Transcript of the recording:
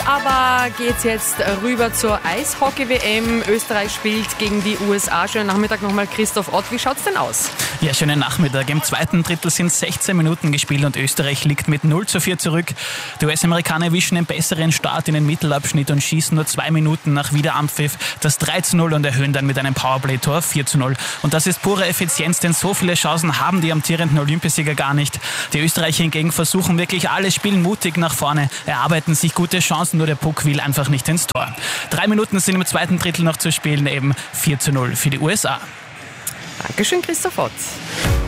aber geht's jetzt rüber zur Eishockey-WM. Österreich spielt gegen die USA. Schönen Nachmittag nochmal, Christoph Ott. Wie schaut's denn aus? Ja, schönen Nachmittag. Im zweiten Drittel sind 16 Minuten gespielt und Österreich liegt mit 0:4 zurück. Die US-Amerikaner erwischen einen besseren Start in den Mittelabschnitt und schießen nur 2 Minuten nach Wiederanpfiff das 3:0 und erhöhen dann mit einem Powerplay-Tor 4:0. Und das ist pure Effizienz, denn so viele Chancen haben die amtierenden Olympiasieger gar nicht. Die Österreicher hingegen versuchen wirklich alles, spielen mutig nach vorne, erarbeiten sich gute Chancen, nur der Puck will einfach nicht ins Tor. 3 Minuten sind im zweiten Drittel noch zu spielen, eben 4:0 für die USA. Dankeschön, Christoph Ott.